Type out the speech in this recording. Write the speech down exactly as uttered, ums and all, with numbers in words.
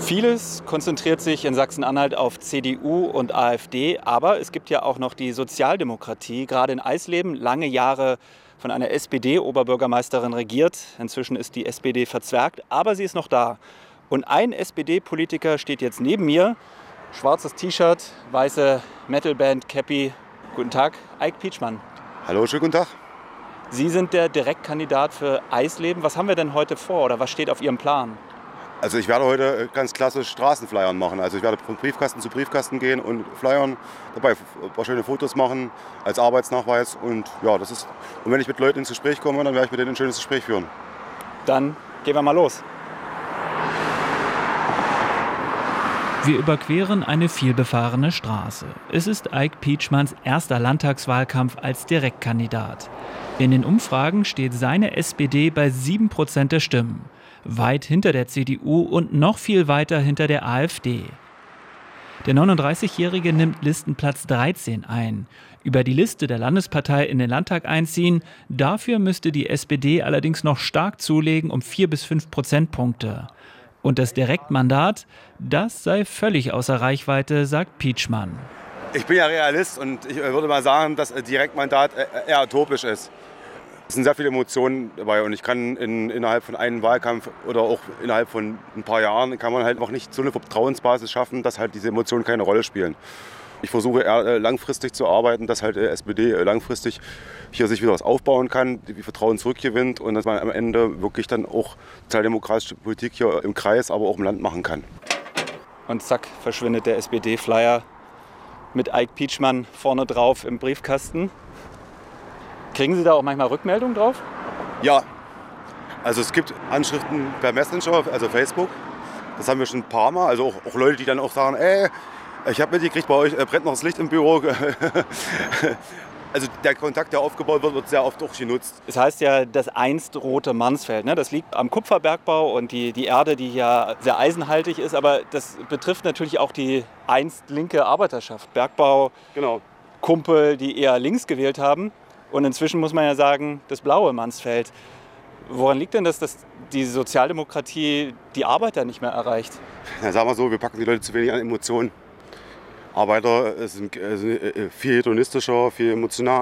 Vieles konzentriert sich in Sachsen-Anhalt auf C D U und AfD, aber es gibt ja auch noch die Sozialdemokratie, gerade in Eisleben, lange Jahre von einer S P D-Oberbürgermeisterin regiert. Inzwischen ist die S P D verzwergt, aber sie ist noch da. Und ein S P D-Politiker steht jetzt neben mir, schwarzes T-Shirt, weiße Metalband-Cappy. Guten Tag, Eik Pietschmann. Hallo, schönen guten Tag. Sie sind der Direktkandidat für Eisleben. Was haben wir denn heute vor oder was steht auf Ihrem Plan? Also ich werde heute ganz klassisch Straßenflyern machen. Also ich werde von Briefkasten zu Briefkasten gehen und flyern, dabei ein paar schöne Fotos machen als Arbeitsnachweis. Und ja, das ist. Und wenn ich mit Leuten ins Gespräch komme, dann werde ich mit denen ein schönes Gespräch führen. Dann gehen wir mal los. Wir überqueren eine vielbefahrene Straße. Es ist Eik Pietschmanns erster Landtagswahlkampf als Direktkandidat. In den Umfragen steht seine S P D bei sieben Prozent der Stimmen. Weit hinter der C D U und noch viel weiter hinter der AfD. Der neununddreißigjährige nimmt Listenplatz dreizehn ein. Über die Liste der Landespartei in den Landtag einziehen, dafür müsste die S P D allerdings noch stark zulegen um vier bis fünf Prozentpunkte. Und das Direktmandat, das sei völlig außer Reichweite, sagt Pietschmann. Ich bin ja Realist und ich würde mal sagen, dass Direktmandat eher utopisch ist. Es sind sehr viele Emotionen dabei und ich kann in, innerhalb von einem Wahlkampf oder auch innerhalb von ein paar Jahren kann man halt noch nicht so eine Vertrauensbasis schaffen, dass halt diese Emotionen keine Rolle spielen. Ich versuche eher langfristig zu arbeiten, dass halt die S P D langfristig hier sich wieder was aufbauen kann, die Vertrauen zurückgewinnt und dass man am Ende wirklich dann auch sozialdemokratische Politik hier im Kreis, aber auch im Land machen kann. Und zack, verschwindet der S P D-Flyer mit Eik Pietschmann vorne drauf im Briefkasten. Kriegen Sie da auch manchmal Rückmeldungen drauf? Ja, also es gibt Anschriften per Messenger, also Facebook. Das haben wir schon ein paar Mal. Also auch, auch Leute, die dann auch sagen, ey, ich habe mitgekriegt, bei euch brennt noch das Licht im Büro. Also der Kontakt, der aufgebaut wird, wird sehr oft auch genutzt. Es heißt ja das einst rote Mansfeld. Ne? Das liegt am Kupferbergbau und die, die Erde, die ja sehr eisenhaltig ist. Aber das betrifft natürlich auch die einst linke Arbeiterschaft. Bergbau, genau. Kumpel, die eher links gewählt haben. Und inzwischen muss man ja sagen, das blaue Mansfeld. Woran liegt denn das, dass die Sozialdemokratie die Arbeiter nicht mehr erreicht? Ja, sagen wir so, wir packen die Leute zu wenig an Emotionen. Arbeiter sind viel hedonistischer, viel emotional,